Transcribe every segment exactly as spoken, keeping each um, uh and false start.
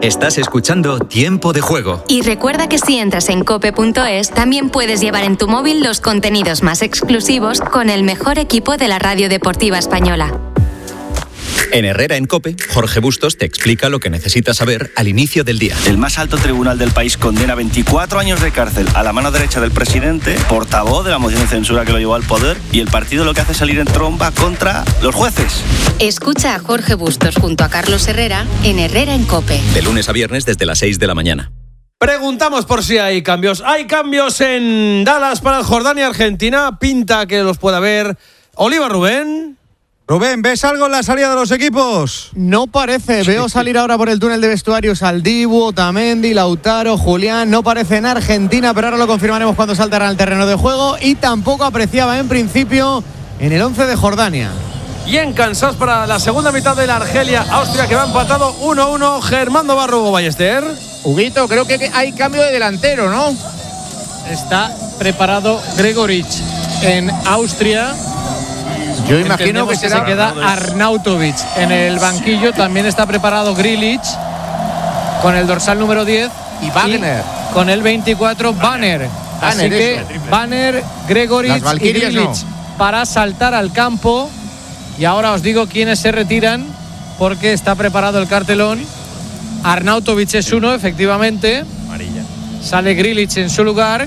Estás escuchando Tiempo de Juego. Y recuerda que si entras en cope punto es, también puedes llevar en tu móvil los contenidos más exclusivos con el mejor equipo de la radio deportiva española. En Herrera en COPE, Jorge Bustos te explica lo que necesitas saber al inicio del día. El más alto tribunal del país condena veinticuatro años de cárcel a la mano derecha del presidente, portavoz de la moción de censura que lo llevó al poder, y el partido lo que hace es salir en tromba contra los jueces. Escucha a Jorge Bustos junto a Carlos Herrera en Herrera en COPE. De lunes a viernes desde las seis de la mañana. Preguntamos por si hay cambios. Hay cambios en Dallas para Jordania y Argentina. Pinta que los pueda ver. Oliva, Rubén. Rubén, ¿ves algo en la salida de los equipos? No parece. Veo salir ahora por el túnel de vestuarios al Dibu, Otamendi, Lautaro, Julián. No parece en Argentina, pero ahora lo confirmaremos cuando saltarán al terreno de juego. Y tampoco apreciaba en principio en el once de Jordania. Y en Kansas para la segunda mitad de la Argelia-Austria, que va empatado uno a uno. Germán Barrugo Ballester. Huguito, creo que hay cambio de delantero, ¿no? Está preparado Gregoritsch en Austria. Yo imagino que, que se queda Arnautovic en el banquillo. También está preparado Grealish con el dorsal número diez. Y Wagner. Y con el veinticuatro, Banner. Así que Banner, Gregoritsch y Grealish no. para saltar al campo. Y ahora os digo quiénes se retiran, porque está preparado el cartelón. Arnautovic es uno, efectivamente. Amarilla. Sale Grealish en su lugar.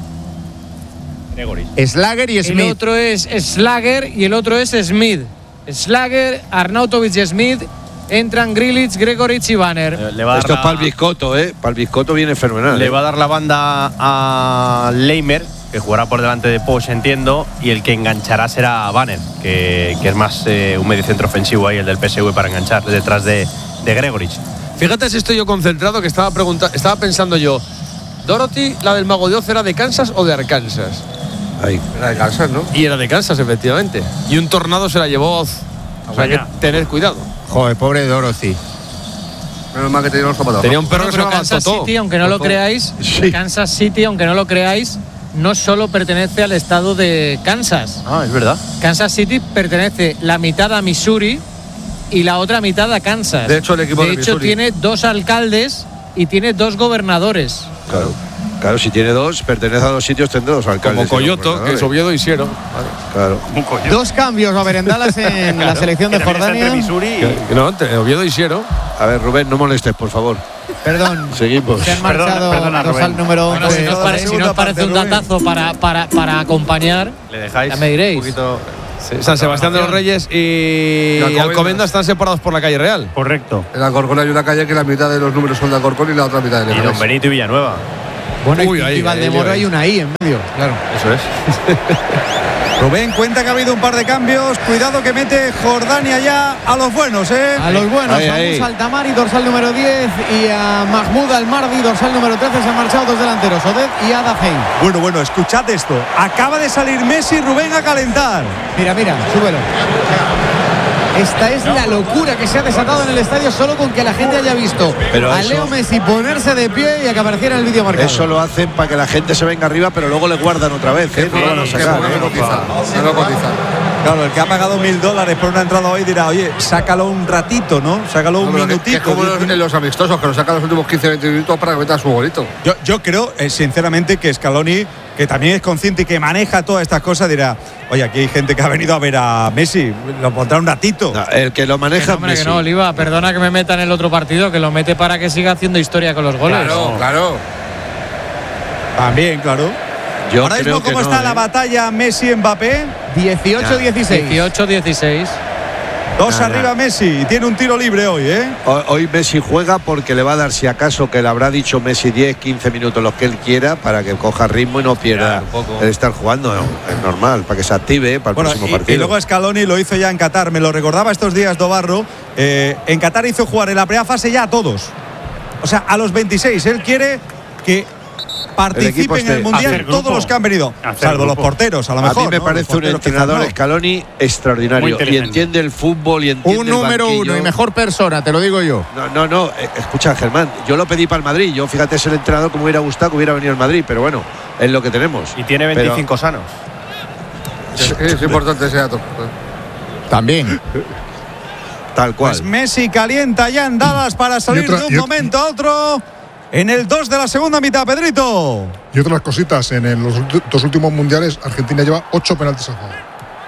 Slager y Smith. El otro es Slager y el otro es Smith. Slager, Arnautovic y Smith. Entran Grealish, Gregoritsch y Banner. Eh, le va a Esto dar es para el biscoto, ¿eh? Para el biscoto viene fenomenal. Le ¿eh? va a dar la banda a Leimer, que jugará por delante de Posch, entiendo, y el que enganchará será Banner, que, que es más eh, un mediocentro ofensivo ahí, el del P S V, para enganchar detrás de, de Gregoritsch. Fíjate si estoy yo concentrado, que estaba preguntando, estaba pensando yo, Dorothy, la del Mago de Oz, ¿era de Kansas o de Arkansas? Ahí. Era de Kansas, ¿no? Y era de Kansas, efectivamente. Y un tornado se la llevó Oz. O sea, hay que tener cuidado. Joder, pobre Dorothy. Menos mal que tenía los zapatos. Tenía un perro Bueno, que se pero llamaba Kansas Totó. City, aunque no lo Totó. creáis, Sí. Kansas City, aunque no lo creáis, no solo pertenece al estado de Kansas. Ah, es verdad. Kansas City pertenece la mitad a Missouri y la otra mitad a Kansas. De hecho, el equipo de de hecho Missouri. tiene dos alcaldes y tiene dos gobernadores. Claro. Claro, si tiene dos, pertenece a dos sitios, tendrá dos alcaldes. Como Coyoto, que es Oviedo y Siero. Claro. Dos cambios va a haber en Dallas en la selección de Jordania. Que- que no, entre Oviedo y Siero. A ver, Rubén, no molestes, por favor. Perdón. Seguimos. Se han Perdona, marchado perdona, dorsal Rubén. número Bueno, once. si nos, pare- si nos parece un datazo para, para, para acompañar, Le dejáis ya me diréis. un poquito. San Sebastián de los Reyes y, Y Alcobendas. Alcobendas están separados por la calle Real. Correcto. En Alcorcón hay una calle que la mitad de los números son de Alcorcón y la otra mitad de Y Leganés. Don Benito y Villanueva. Bueno, Uy, y, ahí, y Valdemoro ahí, ahí. hay una I en medio. Claro. Eso es. Rubén, cuenta que ha habido un par de cambios. Cuidado que mete Jordania ya a los buenos, ¿eh? A los buenos, Ahí, a ahí. Musa Altamari, dorsal número diez, y a Mahmoud Almardi, dorsal número trece. Se han marchado dos delanteros, Oded y Adafei. Bueno, bueno, escuchad esto. Acaba de salir Messi, Rubén, a calentar. Mira, mira, súbelo. Esta es la locura que se ha desatado en el estadio solo con que la gente haya visto Pero a eso- Leo Messi ponerse de pie y que apareciera en el vídeo marcado. Eso lo hacen para que la gente se venga arriba, pero luego le guardan otra vez, ¿eh? No lo van a sacar, ¿eh? Claro, el que ha pagado mil dólares por una entrada hoy dirá, oye, sácalo un ratito, ¿no? Sácalo un minutito. Que es como los, en los amistosos, que lo sacan los últimos quince veinte minutos para que meta su golito. Yo, yo creo, eh, sinceramente, que Scaloni, que también es consciente y que maneja todas estas cosas, dirá, oye, aquí hay gente que ha venido a ver a Messi, lo pondrá un ratito. No, el que lo Que maneja no, es hombre, que Messi. no, Oliva, perdona que me meta en el otro partido, que lo mete para que siga haciendo historia con los goles. Claro, claro. También, claro. Yo Ahora creo mismo, que ¿cómo no, está ¿eh? la batalla Messi-Mbappé? dieciocho dieciséis. dieciocho dieciséis. Dos Nada. arriba Messi y tiene un tiro libre hoy, ¿eh? Ho- Hoy Messi juega porque le va a dar, si acaso, que le habrá dicho Messi diez, quince minutos los que él quiera para que coja ritmo y no pierda el estar jugando. No, es normal, para que se active para el Bueno, próximo y, partido. y luego Scaloni lo hizo ya en Qatar, me lo recordaba estos días Dobarro. Eh, en Qatar hizo jugar en la primera fase ya a todos. O sea, a los veintiséis. Él quiere que participen en esté- el Mundial hacer todos grupo. los que han venido. Hacer Salvo los grupo. porteros, a lo a mejor. mí me ¿no? parece Los un porteros que entrenador están, no. Scaloni extraordinario y inteligente. entiende el fútbol y entiende Un el número banquillo. uno y mejor persona, te lo digo yo. No, no, no. eh, Escucha, Germán, yo lo pedí para el Madrid. Yo, fíjate, es el entrenador que me hubiera gustado que hubiera venido al Madrid, pero bueno, es lo que tenemos. Y tiene Pero- veinticinco sanos. Sí, es importante ese dato. También. Tal cual. Pues Messi calienta ya en Dallas para salir otra, de un momento a otro en el dos de la segunda mitad, Pedrito. Y otras cositas, en el, los dos últimos mundiales Argentina lleva ocho penaltis a favor.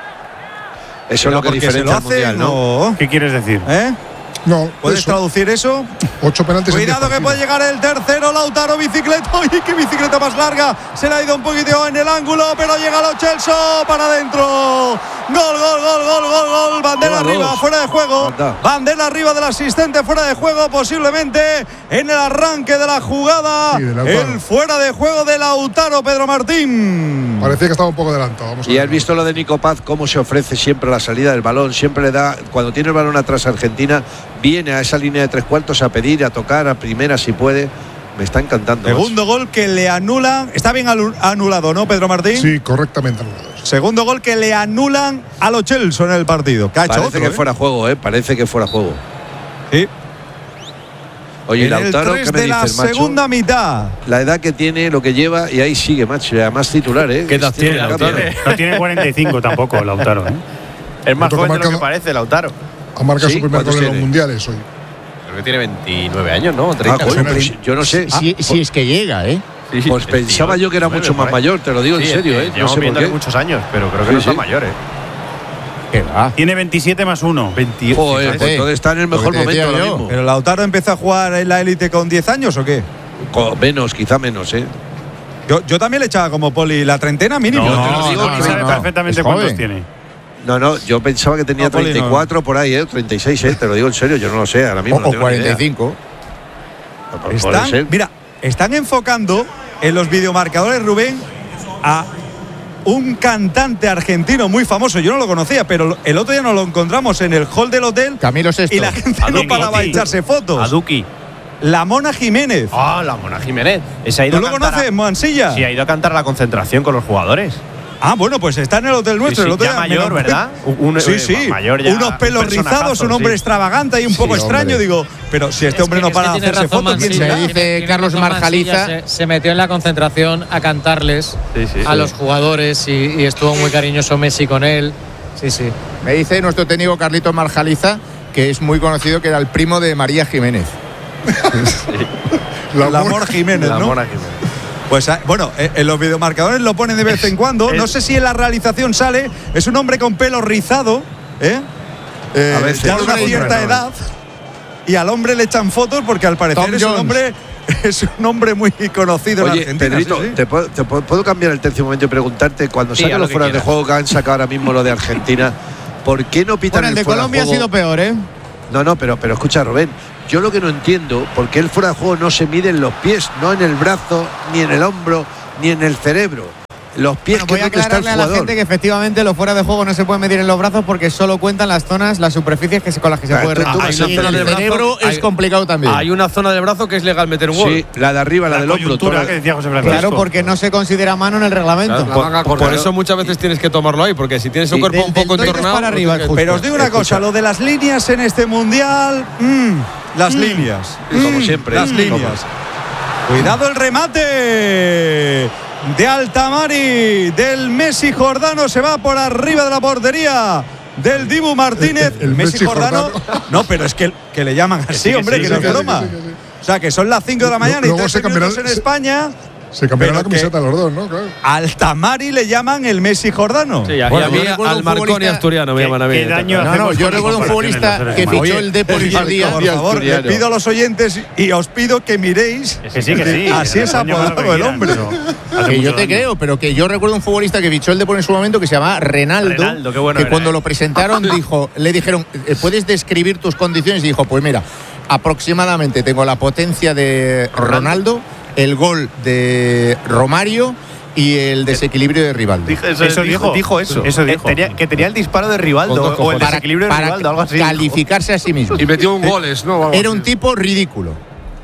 Eso es lo que diferencia el mundial, ¿no? ¿Qué quieres decir? ¿Eh? No, ¿Puedes eso. traducir eso? Ocho penaltis. Cuidado que puede llegar el tercero, Lautaro, bicicleta. ¡Uy, qué bicicleta más larga! Se le ha ido un poquito en el ángulo, pero llega Lo Celso para adentro. Gol, gol, gol, gol, gol, gol. Bandera Gol, arriba, dos. fuera de juego. Anda. Bandera arriba del asistente, fuera de juego, posiblemente en el arranque de la jugada. Sí, de Lautaro. El fuera de juego de Lautaro, Pedro Martín. Parecía que estaba un poco adelantado. Vamos a Y ver. has visto lo de Nico Paz, cómo se ofrece siempre a la salida del balón, siempre le da, cuando tiene el balón atrás a Argentina, viene a esa línea de tres cuartos a pedir, a tocar, a primera si puede. Me está encantando. Segundo gol que le anulan. Está bien alu- anulado, ¿no, Pedro Martín? Sí, correctamente anulado. Segundo gol que le anulan a Lo Celso en el partido. Que ha hecho Parece otro, que ¿eh? fuera juego, ¿eh? Parece que fuera juego. Sí. Oye, En Lautaro, el tres ¿qué me de la dices, macho? segunda mitad. La edad que tiene, lo que lleva, y ahí sigue, macho. Y además titular, ¿eh? ¿Qué edad tiene catorce. Lautaro? No tiene cuarenta y cinco tampoco, Lautaro. ¿eh? Es más Otro que joven de lo que marcado- parece, Lautaro. Ha marcado Sí, su primer ¿cuántos gol en los tiene? mundiales hoy. Creo que tiene veintinueve años, ¿no? Ah, treinta. coño, sí, pues sí. yo no sé. Si, si es que llega, ¿eh? Sí, sí, Pues pensaba yo que era mucho más mayor, te lo digo en serio, ¿eh? No Llevamos sé por viéndole qué. muchos años, pero creo que Sí, no está sí. mayor, ¿eh? Que va. Tiene veintisiete más uno. veintiocho. Joder, pues Fíjate. entonces está en el Lo mejor que te decía momento ahora yo. mismo. Pero Lautaro empezó a jugar en la élite con diez años o qué? Co- Menos, quizá menos, ¿eh? Yo, yo también le echaba como Poli la treintena mínimo. No, te lo digo, Poli no, sabe no. perfectamente Es cuántos joven. tiene. No, no, yo pensaba que tenía No, Poli, no. treinta y cuatro por ahí, ¿eh? treinta y seis, ¿eh? Te lo digo en serio, yo no lo sé, ahora O, mismo. no o tengo ni idea. cuarenta y cinco. Puede Están, ser. mira, están enfocando en los videomarcadores, Rubén, a un cantante argentino muy famoso. Yo no lo conocía, pero el otro día nos lo encontramos en el hall del hotel Camilo Sesto. y la gente no Aduki. paraba de echarse fotos. Aduki. La Mona Jiménez. Ah, la Mona Jiménez. Ese ha ido ¿Tú a lo cantar a- conoces, Mansilla? Sí, ha ido a cantar la concentración con los jugadores. Ah, bueno, pues está en el hotel nuestro. Sí, sí, el otro ya día me mayor, lo- ¿verdad? Un- sí, eh, sí. mayor ya, Unos pelos un personajazo, rizados, un hombre sí. extravagante y un poco Sí, extraño. hombre. Digo, pero si este Es hombre que- no es que para de tiene hacerse razón fotos, ¿quién Mansilla, será? Se dice tiene- tiene Carlos razón Mansilla, Marjaliza. Se, se metió en la concentración a cantarles Sí, sí, a sí. los jugadores y, y estuvo muy cariñoso Messi con él. Sí, sí. Me dice nuestro técnico Carlitos Marjaliza, que es muy conocido, que era el primo de María Jiménez. La La Mona- Mona Jiménez, La ¿no? Mona Jiménez. Pues ah, bueno, eh, en los videomarcadores lo ponen de vez en cuando. No sé si en la realización sale. Es un hombre con pelo rizado, ¿eh? Eh, A veces. ya de una Hombre, cierta no, edad. Y al hombre le echan fotos porque al parecer Tom es un Jones. hombre es un hombre muy conocido en Oye, Argentina. Pedrito, sí, sí. ¿te, puedo, te puedo- puedo cambiar el tercio momento y preguntarte, cuando Sí, sacan haz los lo que fueras de quieras. juego que han sacado ahora mismo lo de Argentina, ¿por qué no pitan Bueno, el el de fuera de Colombia ha juego? sido peor, ¿eh? No, no, pero, pero escucha, Rubén, yo lo que no entiendo, ¿por qué el fuera de juego no se mide en los pies, no en el brazo, ni en el hombro, ni en el cerebro? Los pies, Bueno, que voy a es donde está el aclararle a la jugador. gente que efectivamente los fuera de juego no se pueden medir en los brazos porque solo cuentan las zonas, las superficies que se, con las que se Ah, puede tú- tú realizar. vas Ahí a no hacer tiene el el cerebro hay- es complicado también. Hay una zona del brazo que es legal meter un gol. Sí, la de arriba, la, La del hombro. coyuntura toda- que decía José Francisco. Claro, porque no se considera mano en el reglamento. Claro, por, por eso muchas veces tienes que tomarlo ahí, porque si tienes un Sí, cuerpo del- un poco del deltoides entornado. para arriba, pues tienes justo. que- Pero os digo una Escucha. cosa, lo de las líneas en este mundial, mm, las líneas, Como Mm, siempre, las mm. líneas. Cuidado el remate de Altamari, del Messi Jordano, se va por arriba de la portería del Dibu Martínez. El- el Messi Jordano. Jordano. No, pero es que, que le llaman así, sí, hombre, sí, que sí, no es sí, broma. sí, sí, sí. O sea, que son las cinco de la mañana y Luego trece se cambiará- minutos en se- España. Se cambiaron la Pero que- camiseta los dos, ¿no? Claro. Altamari le llaman el Messi Jordano. Sí, y a, Bueno, y a mí yo recuerdo al un Marconi futbolista asturiano me ¿Qué- llaman a mí. qué daño No, no, hacemos yo con recuerdo un las futbolista comparaciones, que hermano? fichó el Depor Oye, esos días. por favor, le asturiano. pido a los oyentes y os pido que miréis. Que sí, que sí. Así es Coño, apodado lo que el quieran, hombre. pero hace Que yo mucho te daño. creo, pero que yo recuerdo un futbolista que fichó el Depor en su momento que se llamaba Renaldo, Renaldo, qué bueno que era, cuando eh. lo presentaron dijo, le dijeron, eh, ¿puedes describir tus condiciones? Y dijo, pues mira, aproximadamente tengo la potencia de Ronaldo, el gol de Romario y el desequilibrio de Rivaldo. Dijo eso, Eso dijo, dijo. dijo eso. Eso Eh, dijo. tenía- que tenía el disparo de Rivaldo Con dos o el cojones. desequilibrio de para Rivaldo, algo así. calificarse a sí mismo. Y metió un goles, ¿no? O algo Era un así. tipo ridículo.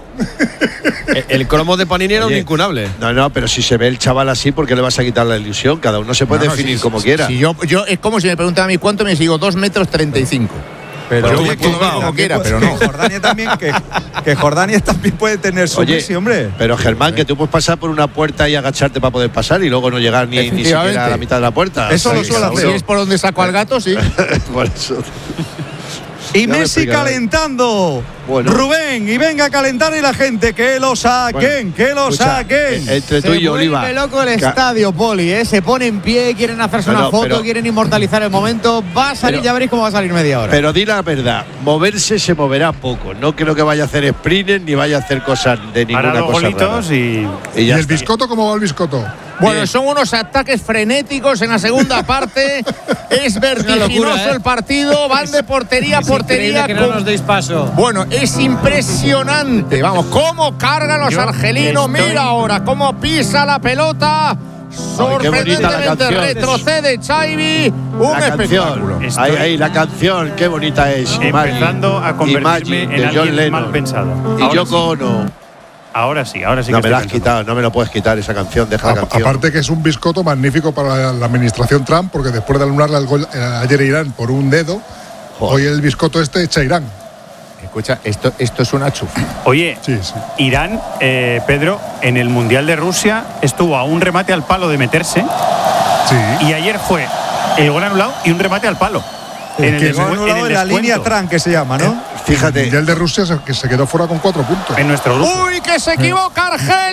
El, el cromo de Panini era un Oye, incunable. No, no, pero si se ve el chaval así, ¿por qué le vas a quitar la ilusión? Cada uno se puede No, no, definir si- como si- quiera. si yo, yo, es como si me preguntan a mí cuánto me sigo, dos metros treinta y cinco. Pero Yo oye, me puedo ver como también quiera, puede- pero no. que Jordania también, que, que Jordania también puede tener su Oye, Messi, hombre. pero Germán, que tú puedes pasar por una puerta y agacharte para poder pasar y luego no llegar ni, ni siquiera a la Efectivamente. mitad de la puerta. Eso lo Sí, suele seguro. hacer. Si es por donde saco al gato, sí. Por eso. Y Messi calentando. Bueno. Rubén, y venga a calentar y la gente, que lo saquen, bueno, que lo escucha, saquen. Entre tú y yo, Oliva. Se vuelve loco el estadio, Poli, ¿eh? Se pone en pie, quieren hacerse no, una foto, pero, quieren inmortalizar el momento. Va a salir, pero, ya veréis cómo va a salir media hora. Pero di la verdad, moverse se moverá poco. No creo que vaya a hacer sprint ni vaya a hacer cosas de ninguna Para cosa rara. Y, y, ¿Y el está. Biscotto cómo va el Biscotto? Bueno, bien. Son unos ataques frenéticos en la segunda parte. Es vertiginoso locura, ¿eh? El partido. Van de portería a portería. Que no con... nos deis paso. Bueno, es impresionante. Vamos, cómo cargan los Yo argelinos. Estoy... Mira ahora cómo pisa la pelota. Sorprendentemente retrocede Xavi. Un la espectáculo. Canción. Ahí, ahí, la canción. Qué bonita es. Empezando a convertirme en alguien mal pensado. Y Yoko Ono. Ahora sí, ahora sí. No que me la has quitado, no me lo puedes quitar esa canción, deja a, la canción. Aparte que es un biscotto magnífico para la, la administración Trump, porque después de anularle el gol eh, ayer a Irán por un dedo, Joder. Hoy el biscotto este echa Irán. Escucha, esto, esto es una chufa. Oye, sí, sí. Irán, eh, Pedro, en el Mundial de Rusia estuvo a un remate al palo de meterse. Sí. Y ayer fue el gol anulado y un remate al palo. El en, el gol anulado en, en la línea Trump, que se llama, ¿no? Eh, Fíjate. El Mundial de Rusia que se quedó fuera con cuatro puntos. En nuestro grupo. ¡Uy, que se equivoca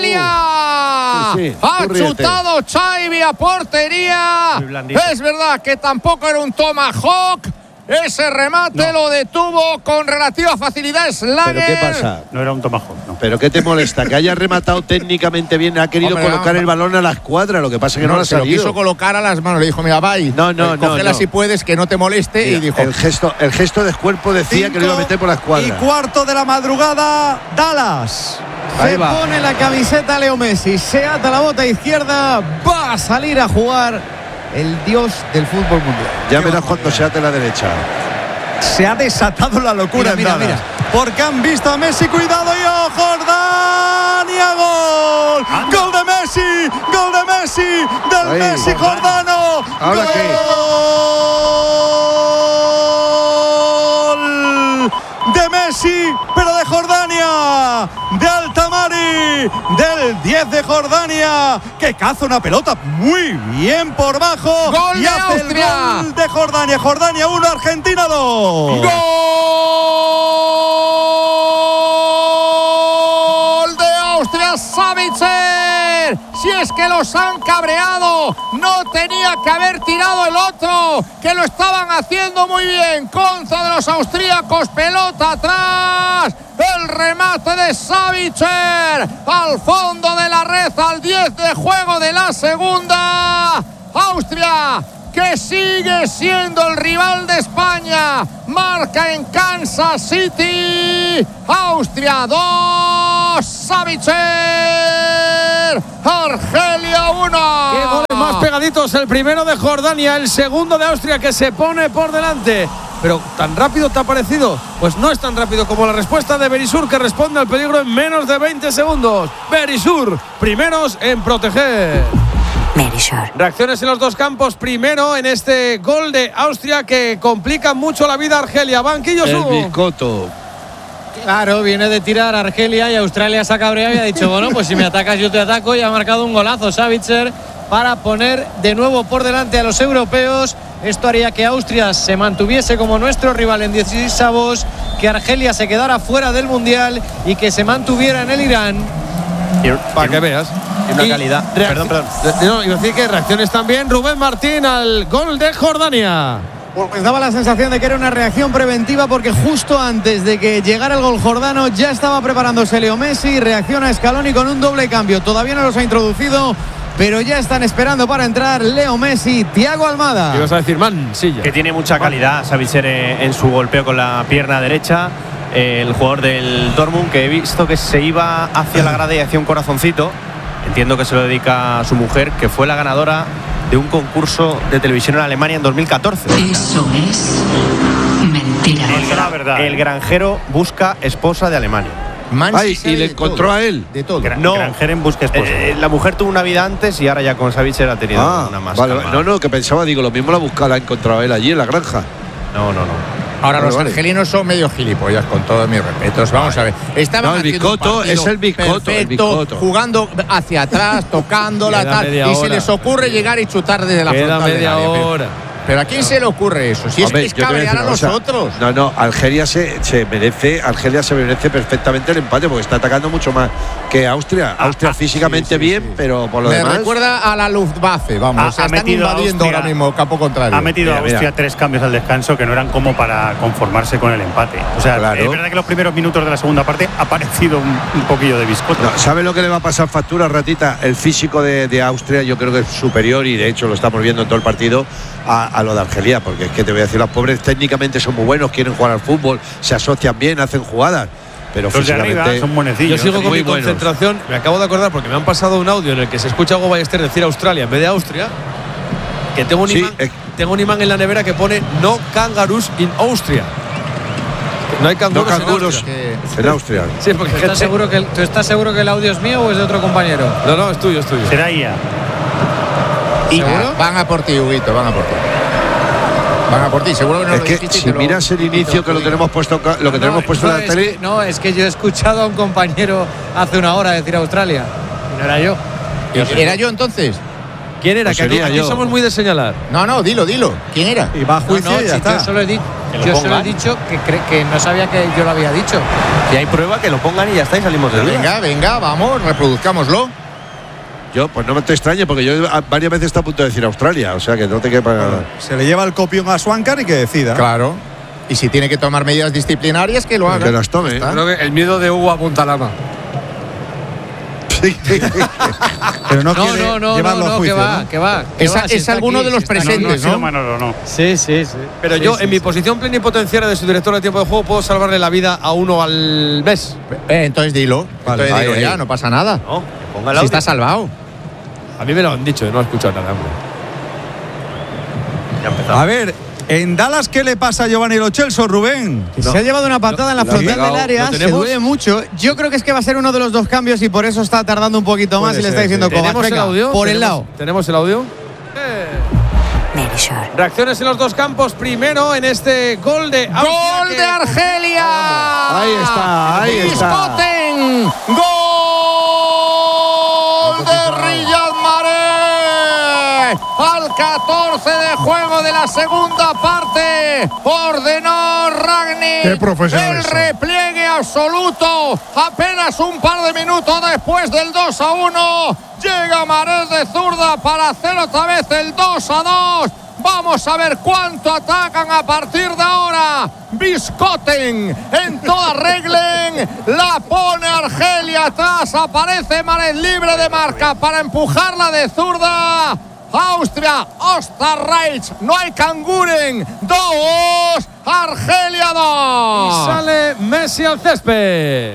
Argelia! Uh, sí, sí, ha chutado Xavi a portería. Es verdad que tampoco era un tomahawk. Ese remate no. Lo detuvo con relativa facilidad Slager. ¿Pero qué pasa? No era un tomahawk, no. ¿Pero qué te molesta? Que haya rematado técnicamente bien, ha querido Hombre, colocar no, el balón a la escuadra, lo que pasa es que no, no lo ha salido. Lo quiso colocar a las manos, le dijo, mira, vai, no, no, eh, cógela no, si puedes, que no te moleste. Mira, y dijo… El gesto, el gesto de cuerpo decía que lo iba a meter por la escuadra. Y cuarto de la madrugada, Dallas. Ahí se va. Pone la camiseta Leo Messi, se ata la bota izquierda, va a salir a jugar el dios del fútbol mundial. Ya verás cuando se ate la derecha. Se ha desatado la locura, mira, mira, mira. Porque han visto a Messi, cuidado, y ¡oh, Jordania! ¡Gol! ¡Anda! ¡Gol de Messi! ¡Gol de Messi! ¡Del Ahí, Messi Jordano! ¿Ahora ¡Gol! Qué? De Messi, pero de Jordania, de Altamari, del diez de Jordania, que caza una pelota muy bien por bajo. ¡Gol y de hace Austria! El gol de Jordania. Jordania uno, Argentina dos. ¡Gol de Austria, Savitzer! Si es que los han cabreado, no tenía que haber tirado el otro, que lo estaban haciendo muy bien. Conza de los austríacos, pelota atrás. El remate de Savitzer al fondo de la red, al diez de juego de la segunda. Austria, que sigue siendo el rival de España, marca en Kansas City. Austria dos, Savitzer, Argelia uno. Qué goles más pegaditos, el primero de Jordania, el segundo de Austria, que se pone por delante. Pero ¿tan rápido te ha parecido? Pues no es tan rápido como la respuesta de Berisur, que responde al peligro en menos de veinte segundos. Berisur, primeros en proteger. Berisur. Reacciones en los dos campos. Primero en este gol de Austria que complica mucho la vida a Argelia. Banquillo El Su. Biscotto. Claro, viene de tirar Argelia y Australia se ha cabreado y ha dicho, bueno, pues si me atacas yo te ataco, y ha marcado un golazo Savitzer para poner de nuevo por delante a los europeos. Esto haría que Austria se mantuviese como nuestro rival en dieciseisavos, que Argelia se quedara fuera del Mundial y que se mantuviera en el Irán. Para que veas. Una y calidad. Perdón, perdón. No, iba a decir que reacciones también. Rubén Martín al gol de Jordania. Pues daba la sensación de que era una reacción preventiva, porque justo antes de que llegara el gol jordano ya estaba preparándose Leo Messi. Reacciona Scaloni con un doble cambio. Todavía no los ha introducido, pero ya están esperando para entrar Leo Messi, Thiago Almada. ¿Qué ibas a decir, man? Sí, ya. Que tiene mucha calidad Savitzer en su golpeo con la pierna derecha. El jugador del Dortmund, que he visto que se iba hacia la grada y hacía un corazoncito. Entiendo que se lo dedica a su mujer, que fue la ganadora de un concurso de televisión en Alemania en dos mil catorce. Eso es mentira. El, la verdad, el granjero busca esposa de Alemania. Ay, y le encontró todo, a él. De todo. No, granjero en busca esposa. Eh, la mujer tuvo una vida antes y ahora ya con Savitzer ha tenido ah, una más. Vale, no, no, que pensaba, digo, lo mismo la buscaba, la ha encontrado a él allí en la granja. No, no, no. Ahora vale, los vale. argelinos son medio gilipollas, con todos mis respetos. Vamos vale. a ver. Estaban no, el Biscotto es el Biscotto, perfecto, el Biscotto. Jugando hacia atrás, tocándola tal. Y hora. se les ocurre llegar y chutar desde la Queda frontal media del área. hora. pero ¿a quién se le ocurre eso? Si Hombre, es que es cabrear a los o sea, otros. No, no, Argelia se, se merece, Argelia se merece perfectamente el empate porque está atacando mucho más que Austria. Austria ah, físicamente sí, sí, bien, sí. pero por lo Me demás. Me recuerda a la Luftwaffe, vamos. Ha, o sea, ha están invadiendo Austria, ahora mismo campo contrario. Ha metido mira, a Austria mira. tres cambios al descanso que no eran como para conformarse con el empate. O sea, claro. Es verdad que los primeros minutos de la segunda parte ha parecido un, un poquillo de biscoto. No, ¿sabe lo que le va a pasar factura, Ratita? El físico de, de Austria yo creo que es superior y de hecho lo estamos viendo en todo el partido a, a lo de Argelia, porque es que te voy a decir, los pobres técnicamente son muy buenos, quieren jugar al fútbol, se asocian bien, hacen jugadas. Pero los de arriba son buenecillos. Yo sigo con muy mi buenos. concentración. Me acabo de acordar porque me han pasado un audio en el que se escucha a Hugo Ballester decir Australia en vez de Austria. Que tengo un, sí, imán, eh. tengo un imán en la nevera que pone no kangaroos in Austria. No hay canguros, no canguros en Austria. En Austria. Sí, porque ¿Tú estás, seguro que el, ¿Tú estás seguro que el audio es mío o es de otro compañero? No, no, es tuyo, es tuyo. Será I A. Y van a por ti, Huguito, van a por ti. Van a por ti, seguro que no es lo que dijiste, si miras el inicio que lo tenemos puesto lo que no, tenemos puesto no, en la es tele. Que, no, es que yo he escuchado a un compañero hace una hora decir Australia. Y no era yo. ¿Era yo entonces? ¿Quién era? Pues que aquí, aquí yo. somos muy de señalar. No, no, dilo, dilo. ¿Quién era? Y va a juicio no, no, y ya si está. Yo solo he, di yo solo he dicho que, cre que no sabía que yo lo había dicho. Si hay prueba, que lo pongan y ya está y salimos de duda. Venga, venga, vamos, reproduzcámoslo. Yo, pues no me te extrañe, porque yo varias veces está a punto de decir Australia, o sea que no te quepa nada. Se le lleva el copión a Swankar y que decida. Claro. Y si tiene que tomar medidas disciplinarias, que lo haga. Que las tome. Creo que el miedo de Hugo apunta la mano. Pero no, No, quiere no, no, llevarlo no, a no, juicio, que va, ¿no? que va. que Es, va, si es está alguno aquí, de los si está aquí. presentes, No, ¿no? Manolo, no. Sí, sí, sí. Pero sí, yo, sí, en sí. mi posición plenipotenciaria de su director de tiempo de juego, puedo salvarle la vida a uno al mes. Eh, entonces dilo. Vale, entonces ahí, dilo ahí. ya, no pasa nada. No, Ponga el Si audio. está salvado. a mí me lo han dicho, no he escuchado nada, hombre. Ya empezamos. A ver, en Dallas, ¿qué le pasa a Giovanni Lo Celso, Rubén? Que se ha llevado una patada en la lo frontal ha llegado, del área, ¿lo se tenemos? duele mucho. Yo creo que es que va a ser uno de los dos cambios y por eso está tardando un poquito más Puede y le está ser, diciendo sí. Kovac, ¿Tenemos el venga, audio? por el ¿Tenemos- lado. ¿Tenemos el audio? Reacciones en los dos campos. Primero en este gol de Austria. ¡Gol que- de Argelia! Ahí está, ahí está. Biscoten. ¡Gol de Riyad Mahrez! Al catorce de juego de la segunda parte. Ordenó Ragni. Qué profesional El son. repliegue absoluto. Apenas un par de minutos después del dos a uno. Llega Mahrez de zurda para hacer otra vez el dos a dos. Vamos a ver cuánto atacan a partir de ahora. Biscoten en toda reglen. La pone Argelia atrás. Aparece Mahrez libre de marca para empujarla de zurda. Austria, Osterreich, no hay Kanguren. Dos, Argelia Y dos. sale Messi al césped.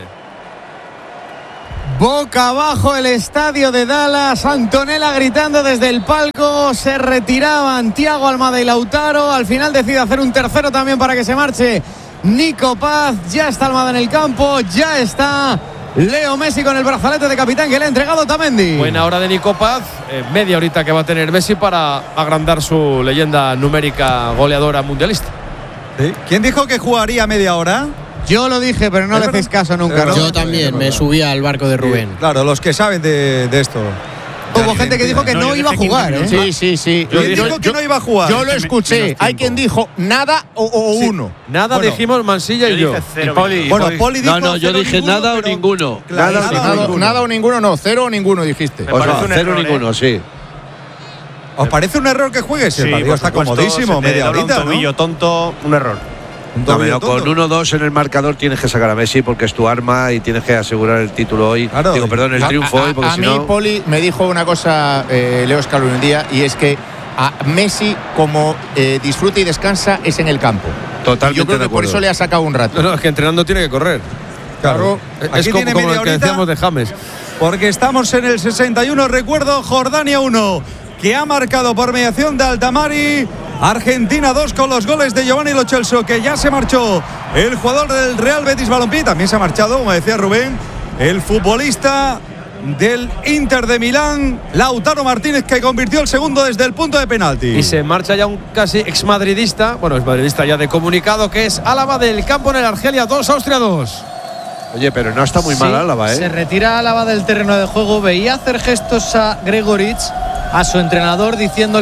Boca abajo el estadio de Dallas, Antonella gritando desde el palco, se retiraban Thiago Almada y Lautaro, al final decide hacer un tercero también para que se marche Nico Paz, ya está Almada en el campo, ya está Leo Messi con el brazalete de capitán que le ha entregado Tamendi. Buena hora de Nico Paz, eh, media horita que va a tener Messi para agrandar su leyenda numérica goleadora mundialista. ¿Sí? ¿Quién dijo que jugaría media hora? Yo lo dije, pero no le hacéis caso nunca, ¿no? Yo también me subí al barco de Rubén. Sí, claro, los que saben de, de esto. Hubo gente que dijo que no, No, yo iba a dije jugar, quince ¿eh? minutos. Sí, sí, sí. Yo dijo que no iba a jugar. Yo lo Men- escuché. menos Hay tiempo. quien dijo nada o, o Sí. uno. Nada Bueno, dijimos Mansilla y yo. dije cero Poli, minutos. Bueno, Poli- Poli dijo No, no, yo cero dije ninguno, nada o pero- ninguno. Claro, nada o nada o ninguno. Nada, nada o ninguno, no. Cero o ninguno dijiste. Me O sea, parece un cero error, ninguno, ¿eh? sí. ¿Os parece un error que juegues? El Sí, partido por está supuesto, comodísimo, Se te media dobla horita, un tobillo ¿no? tonto, un error. Un No, tobillo pero con tonto. uno dos en el marcador tienes que sacar a Messi porque es tu arma y tienes que asegurar el título hoy. Claro. Digo, perdón, el A- triunfo a, hoy, porque a si mí, no. Poli, me dijo una cosa eh, Leo Scaloni un día, y es que a Messi, como eh, disfruta y descansa, es en el campo. Totalmente Yo creo de que por acuerdo. eso le ha sacado un rato. No, no, es que entrenando tiene que correr. Claro. Es Aquí como, tiene como media lo que horita. decíamos de James. Porque estamos en el sesenta y uno, recuerdo, Jordania uno, que ha marcado por mediación de Altamari. Argentina dos con los goles de Giovanni Lo Celso, que ya se marchó el jugador del Real Betis Balompié. También se ha marchado, como decía Rubén, el futbolista del Inter de Milán, Lautaro Martínez, que convirtió el segundo desde el punto de penalti. Y se marcha ya un casi exmadridista, bueno, exmadridista ya de comunicado, que es Álava del campo en el Argelia dos, Austria dos. Oye, pero no está muy Sí, mal Álava, ¿eh? Se retira Álava del terreno de juego. Veía hacer gestos a Gregoritsch, a su entrenador, diciéndole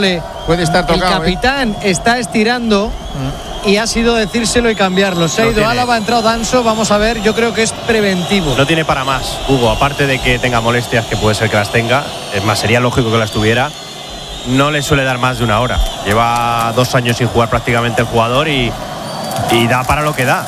puede estar tocado. El capitán ¿eh? está estirando y ha sido decírselo y cambiarlo. Se ha No ido tiene. Álava, ha entrado Danso. Vamos a ver, yo creo que es preventivo. No tiene para más, Hugo, aparte de que tenga molestias, que puede ser que las tenga, es más, sería lógico que las tuviera. No le suele dar más de una hora. Lleva dos años sin jugar prácticamente el jugador y, y da para lo que da.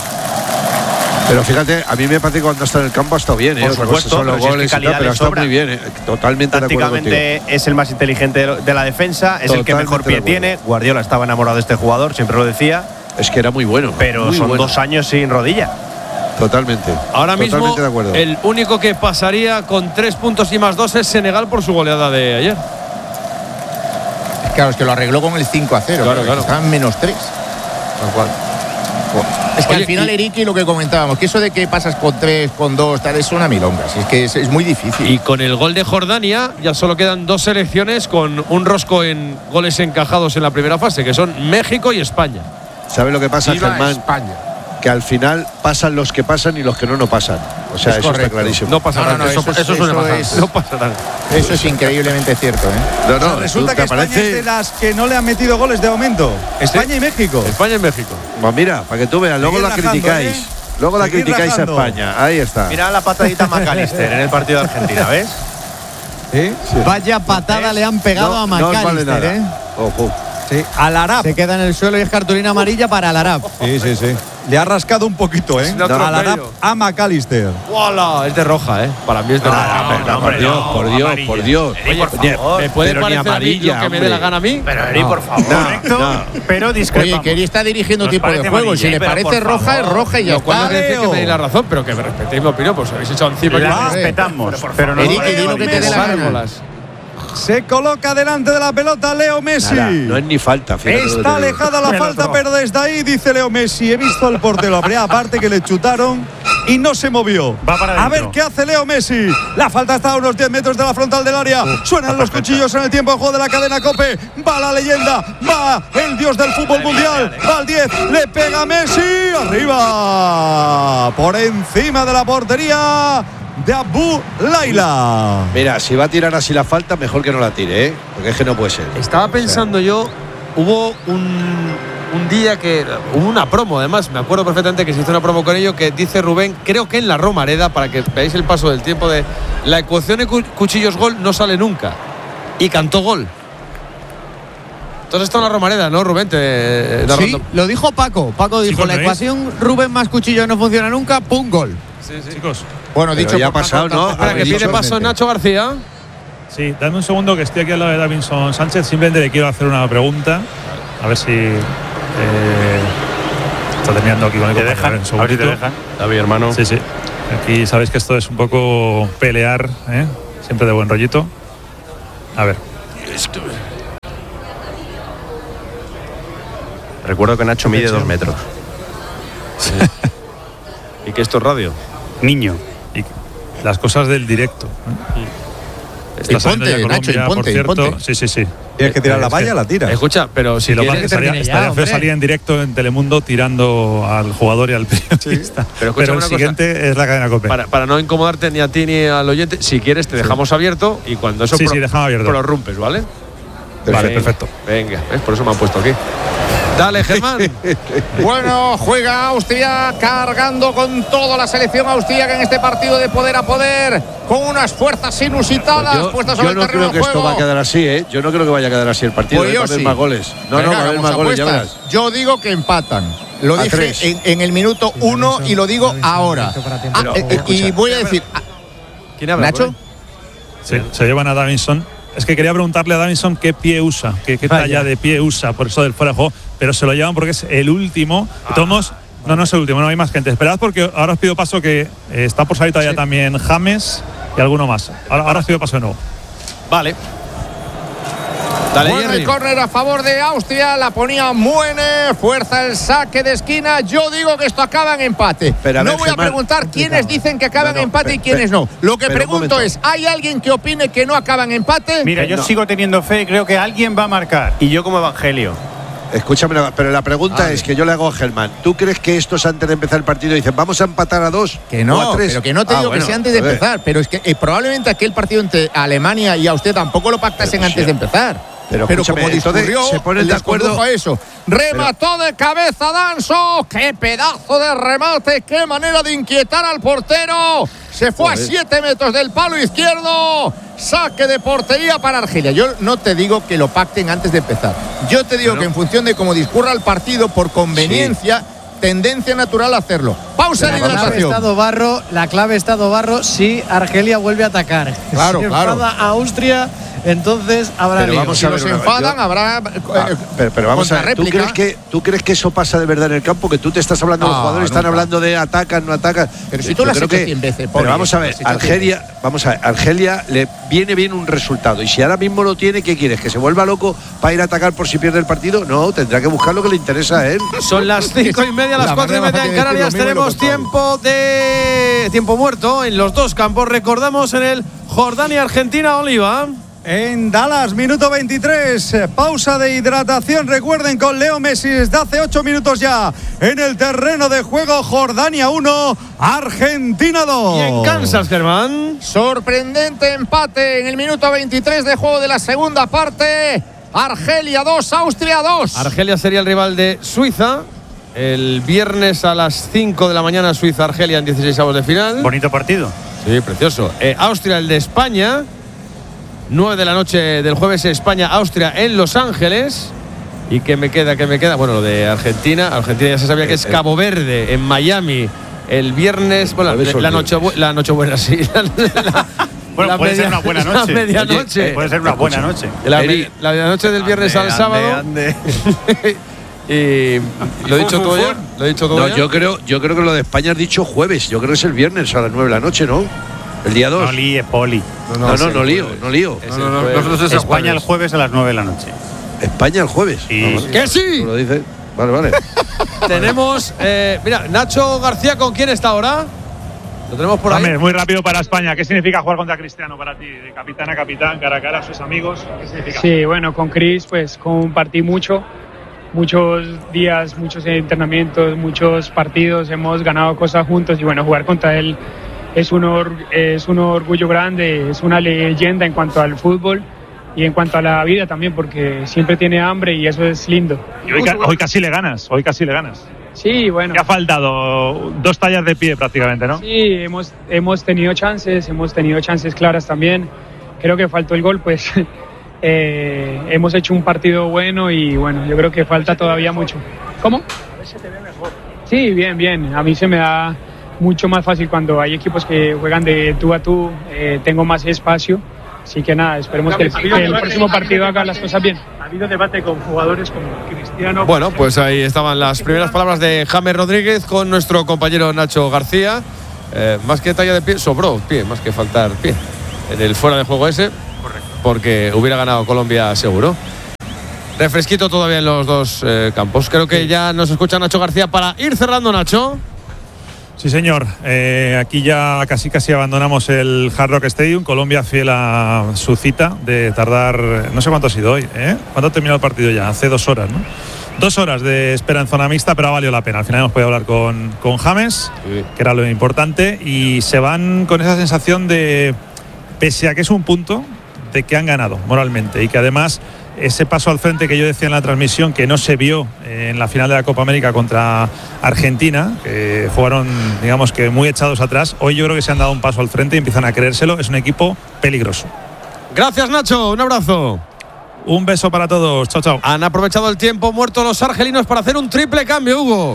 Pero fíjate, a mí me parece que cuando está en el campo ha estado bien, ¿eh? Por Otra supuesto, cosa son los pero si es que goles y tal, calidad pero le ha estado sobra. muy bien, ¿eh? Totalmente de acuerdo contigo. Tácticamente es el más inteligente de la defensa, es el que mejor Totalmente pie de acuerdo. tiene. Guardiola estaba enamorado de este jugador, siempre lo decía. Es que era muy bueno. Pero muy son bueno. dos años sin rodilla. Totalmente. Ahora mismo, Totalmente de acuerdo. el único que pasaría con tres puntos y más dos es Senegal por su goleada de ayer. Claro, es que lo arregló con el cinco a cero. Claro, claro. Estaban menos tres. Tal cual. Es que Oye, al final, y- Eriki, lo que comentábamos, que eso de que pasas con tres, con dos, tal, es una milonga. Si es que es, es muy difícil. Y con el gol de Jordania ya solo quedan dos selecciones con un rosco en goles encajados en la primera fase, que son México y España. ¿Sabes lo que pasa, Viva Germán? España. Que al final pasan los que pasan y los que no, no pasan. O sea, Es eso correcto. está clarísimo. No pasa No, no, nada. no, eso, eso es- eso suele eso pasar. es- No pasa nada. Eso es increíblemente cierto, ¿eh? No, O sea, no, resulta ¿te que España parece? es de las que no le han metido goles de momento. España y México. España y México. Pues mira, para que tú veas, luego Seguid la rajando, criticáis. ¿eh? Luego la Seguid criticáis rajando. a España. Ahí está. Mira la patadita a McAllister en el partido de Argentina, ¿ves? ¿Sí? Vaya patada le han pegado a No, no os vale McAllister, nada. ¿eh? Ojo. Sí. Al Arab. Se queda en el suelo y es cartulina amarilla para el Arab. Sí, sí, sí. Le ha rascado un poquito, ¿eh? Le ha Al Arab atropello. a McAllister. ¡Wala! Es de roja, ¿eh? Para mí es de roja. Pero, no, hombre, por Dios, no, por Dios, amarilla. por Dios. Eri, por Oye, favor. ¿Me puede pero ni parecer a mí amarilla, lo que me dé hombre. la gana a mí? Pero Eri, por favor. No, no. Pero discrepamos. Oye, que Eri está dirigiendo Nos tipo de parece juego. Si amarilla, le pero parece por roja, favor. es roja y ya Lo cual no está. quiere decir que me deis la razón, pero que me respetéis mi opinión, pues habéis echado encima. La que- respetamos, pero no. Eri, que di lo que te dé la gana. Gárgolas. Se coloca delante de la pelota Leo Messi. Nada, no es ni falta. fíjate lo que Está te digo. alejada la Me lo falta, otro. pero desde ahí dice Leo Messi. He visto al portero Abrea, aparte que le chutaron y no se movió. Va para a ver adentro. qué hace Leo Messi. La falta está a unos diez metros de la frontal del área. Suenan los cuchillos en el tiempo de juego de la cadena COPE. Va la leyenda, va el dios del fútbol mundial. Va al diez, le pega Messi. Arriba, por encima de la portería de Abu Laila. Mira, si va a tirar así la falta, mejor que no la tire, ¿eh? Porque es que no puede ser. Estaba pensando yo, hubo un, un día que hubo una promo, además, me acuerdo perfectamente que se hizo una promo con ello que dice Rubén, creo que en la Romareda, para que veáis el paso del tiempo de la ecuación de cu- cuchillos gol no sale nunca. Y cantó gol. Entonces está en la Romareda, ¿no, Rubén? Te, Sí, narrando. Lo dijo Paco. Paco dijo, Chicos, la ¿veis? ecuación Rubén más cuchillo no funciona nunca, pum, gol. Sí, sí. Chicos, Bueno, Pero dicho ya ha por pasado, Paco, ¿no? tampoco- Espera, que dicho pide paso Nacho García. sí, dame un segundo que estoy aquí al lado de Davinson Sánchez. Simplemente le quiero hacer una pregunta. A ver si. eh, está terminando aquí con el ¿Te compañero, dejan? un A ver si te segundito. dejan. David, hermano. Sí, sí. Aquí sabéis que esto es un poco pelear, ¿eh? Siempre de buen rollito. A ver. Recuerdo que Nacho mide dos metros. ¿Y que esto es radio? Niño. Y las cosas del directo. Está Y saliendo ponte, ya Nacho, y Colombia, por ponte, y cierto. ponte. Sí, sí, sí. Tienes que tirar la Es que- valla, la tiras. Escucha, pero si Sí, lo que quieres- pasa es que estaría, termine ya, estaría feo hombre. salir en directo en Telemundo tirando al jugador y al periodista. Pero escúchame el una cosa. siguiente es la cadena COPE. Para, para no incomodarte ni a ti ni al oyente, si quieres te dejamos abierto y cuando eso Sí, pro- sí, dejamos abierto. prorrumpes, ¿vale? Vale, Venga, perfecto. Venga, ¿ves? Por eso me han puesto aquí. Dale, Germán. Bueno, juega Austria cargando con toda la selección austríaca en este partido de poder a poder, con unas fuerzas inusitadas Yo, puestas sobre yo el no terreno creo que de esto juego. va a quedar así, ¿eh? Yo no creo que vaya a quedar así el partido. Pues ¿eh? yo Va a haber sí. más goles. No, Venga, no, va a haber hagamos más goles, ya apuestas. verás. Yo digo que empatan. Lo A dije tres. en, en el minuto uno y lo digo ahora. Ah, eh, eh, y voy a decir, ah, ¿Quién habla? Nacho, Sí, se llevan a Davinson. Es que quería preguntarle a Davinson qué pie usa, qué, qué Vaya. talla de pie usa, por eso del fuera de juego, pero se lo llevan porque es el último. De todos modos, no, no es el último, no hay más gente. Esperad porque ahora os pido paso que eh, está por salir todavía también James y alguno más. Ahora, ahora os pido paso de nuevo. Vale. Dale, bueno, el Jerry. córner a favor de Austria, la ponía Muene, fuerza el saque de esquina. Yo digo que esto acaba en empate. Pero a no ver, voy a Germán, preguntar quiénes dicen que acaba No, no, en empate pe- y quiénes pe- no. Lo que pero un pregunto momento. es, ¿hay alguien que opine que no acaba en empate? Mira, yo No. sigo teniendo fe y creo que alguien va a marcar. Y yo como Evangelio. Escúchame, pero la pregunta es que yo le hago a Germán. ¿Tú crees que estos antes de empezar el partido dicen vamos a empatar a dos Que o no, a tres? pero que no te Ah, digo bueno, que sea antes de joder. empezar, pero es que eh, probablemente aquel partido entre Alemania y Austria tampoco lo pactasen Pero antes sí. de empezar. Pero, pero como discurrió, se ponen de acuerdo a eso. Remató pero, de cabeza Danso. ¡Qué pedazo de remate! ¡Qué manera de inquietar al portero! Se fue joder. a siete metros del palo izquierdo. Saque de portería para Argelia. Yo no te digo que lo pacten antes de empezar. Yo te digo bueno. que en función de cómo discurra el partido, por conveniencia, sí. tendencia natural a hacerlo. Pausa de hidratación. Estado Barro, la clave Estado Barro si Argelia vuelve a atacar. Claro, si claro. enfada a Austria, entonces habrá pero vamos si a ver, los enfadan, yo, habrá ah, pero, pero vamos a ver, ¿tú crees, que, ¿tú crees que eso pasa de verdad en el campo? Que tú te estás hablando, no, los jugadores nunca. están hablando de atacan, no atacan. Pero si tú lo has hecho cien veces. Pero vamos a ver, Argelia, vamos a ver, Argelia le viene bien un resultado. Y si ahora mismo lo tiene, ¿qué quieres? ¿Que se vuelva loco para ir a atacar por si pierde el partido? No, tendrá que buscar lo que le interesa a él. Son las cinco y media, las cuatro y media en Canarias. Tenemos tiempo de tiempo muerto en los dos campos. Recordamos en el Jordania-Argentina, Oliva. En Dallas, minuto veintitrés, pausa de hidratación. Recuerden, con Leo Messi desde hace ocho minutos ya en el terreno de juego. Jordania uno, Argentina dos. Y en Kansas, Germán. Sorprendente empate en el minuto veintitrés de juego de la segunda parte. Argelia dos, Austria dos. Argelia sería el rival de Suiza. El viernes a las cinco de la mañana, Suiza-Argelia en dieciseisavos de final. Bonito partido. Sí, precioso. Eh, Austria, el de España. nueve de la noche del jueves, España-Austria en Los Ángeles. ¿Y qué me queda? ¿Qué me queda? Bueno, lo de Argentina. Argentina ya se sabía que es Cabo Verde, en Miami, el viernes. Bueno, la, la, noche, la Nochebuena, sí. La, la, bueno, la puede media, ser una buena noche. La medianoche. Oye, puede ser una buena noche. La, la medianoche del viernes ande, al sábado. Ande, ande. Y lo he dicho todo ya. Lo he dicho todo no, ya. Yo creo, yo creo que lo de España has dicho jueves. Yo creo que es el viernes a las nueve de la noche, ¿no? El día dos. No líe, Poli. No, no, no, no, no lío, no lío. No, no, no, no, no, España el jueves a las nueve de la noche. España el jueves. Sí. No, ¡Que sí! Tú lo dices. Vale, vale. Tenemos, eh, mira, Nacho García, ¿con quién está ahora? Lo tenemos por ahí. Hombre, muy rápido para España. ¿Qué significa jugar contra Cristiano para ti? De capitán a capitán, cara a cara a sus amigos. ¿Qué significa? Sí, bueno, con Chris, pues compartí mucho. Muchos días, muchos entrenamientos, muchos partidos. Hemos ganado cosas juntos y bueno, jugar contra él es un, or, es un orgullo grande. Es una leyenda en cuanto al fútbol y en cuanto a la vida también, porque siempre tiene hambre y eso es lindo. Y hoy, hoy casi le ganas, hoy casi le ganas. Sí, bueno. Te ha faltado dos tallas de pie prácticamente, ¿no? Sí, hemos, hemos tenido chances, hemos tenido chances claras también. Creo que faltó el gol, pues eh, hemos hecho un partido bueno y bueno, yo creo que falta todavía mucho. ¿Cómo? A veces te ve mejor. Sí, bien, bien. A mí se me da mucho más fácil cuando hay equipos que juegan de tú a tú, eh, tengo más espacio. Así que nada, esperemos que el, que el próximo partido haga las cosas bien. Ha habido debate con jugadores como Cristiano. Bueno, pues ahí estaban las primeras palabras de James Rodríguez con nuestro compañero Nacho García. Eh, más que talla de pie, sobró pie, más que faltar pie. En el fuera de juego ese, correcto, porque hubiera ganado Colombia seguro. Refresquito todavía en los dos eh, campos. Creo que ya nos escucha Nacho García para ir cerrando, Nacho. Sí, señor. Eh, aquí ya casi casi abandonamos el Hard Rock Stadium. Colombia fiel a su cita de tardar, no sé cuánto ha sido hoy, ¿eh? ¿Cuándo ha terminado el partido ya? Hace dos horas, ¿no? Dos horas de espera en zona mixta, pero ha valido la pena. Al final hemos podido hablar con, con James, sí, que era lo importante, y se van con esa sensación de, pese a que es un punto, de que han ganado moralmente y que además ese paso al frente que yo decía en la transmisión, que no se vio en la final de la Copa América contra Argentina, que jugaron, digamos que muy echados atrás, hoy yo creo que se han dado un paso al frente y empiezan a creérselo. Es un equipo peligroso. Gracias, Nacho, un abrazo. Un beso para todos, chao, chao. Han aprovechado el tiempo muerto los argelinos para hacer un triple cambio, Hugo.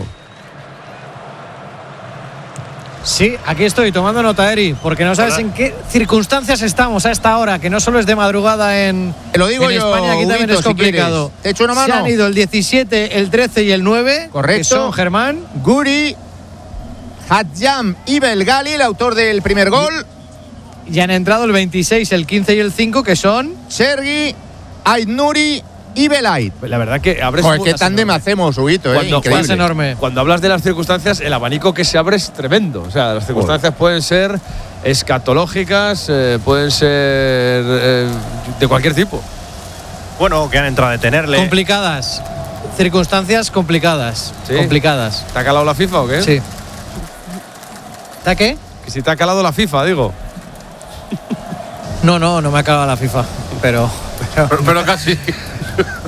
Sí, aquí estoy tomando nota, Eri, porque no sabes en qué circunstancias estamos a esta hora, que no solo es de madrugada en, Te lo digo en yo, España, aquí también Huguito, es complicado. Si ¿Te echo una mano? Se han ido el diecisiete, el trece y el nueve. Correcto. Que son Germán, Guri, Hadjam y Belgali, el autor del primer gol. Y han entrado el veintiséis, el quince y el cinco, que son Sergi, Aidnuri y Belait. La verdad que abres. Joder, qué tándem hacemos, Huguito, eh, cuando, increíble. Es enorme. Cuando hablas de las circunstancias, el abanico que se abre es tremendo. O sea, las circunstancias Joder. pueden ser escatológicas, eh, pueden ser eh, de cualquier tipo. Bueno, que han entrado a detenerle. Complicadas. Circunstancias complicadas. ¿Sí? Complicadas. ¿Te ha calado la FIFA o qué? Sí. ¿Te ha qué? Que si te ha calado la FIFA, digo. No, no, no me ha calado la FIFA. Pero. Pero, pero casi.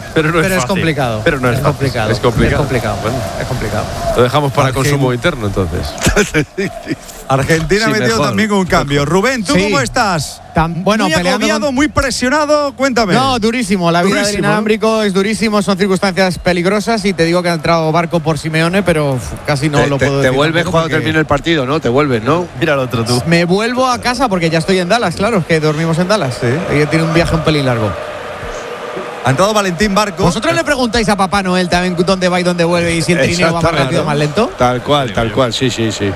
Pero no es Pero es fácil. complicado. Pero no es, Es fácil. complicado. Es complicado. Es complicado. Bueno, Es complicado. lo dejamos para Argen- consumo interno, entonces. Argentina Sí, ha metido mejor. también un cambio. Rubén, ¿tú Sí. cómo estás? Tan- bueno, muy peleando agobiado, con- muy presionado. Cuéntame. No, durísimo. La vida del Durísimo, inalámbrico es durísimo. Son circunstancias peligrosas y te digo que ha entrado Barco por Simeone, pero uf, casi no te, lo te- puedo te decir. vuelves tampoco cuando porque- termine el partido, ¿no? Te vuelves, ¿no? Mira al otro tú. Me vuelvo a casa porque ya estoy en Dallas, claro, es que dormimos en Dallas. Sí. Ella tiene un viaje un pelín largo. Ha entrado Valentín Barco. ¿Vosotros le preguntáis a Papá Noel también dónde va y dónde vuelve y si el trineo va más Exactamente. rápido o más lento? Tal cual, tal cual, sí, sí, sí.